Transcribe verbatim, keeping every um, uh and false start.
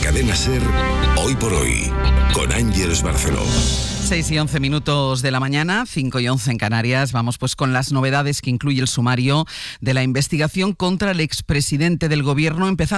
Cadena SER, Hoy por Hoy, con Ángeles Barceló. seis y once minutos de la mañana, cinco y once en Canarias. Vamos pues con las novedades que incluye el sumario de la investigación contra el expresidente del Gobierno, empezando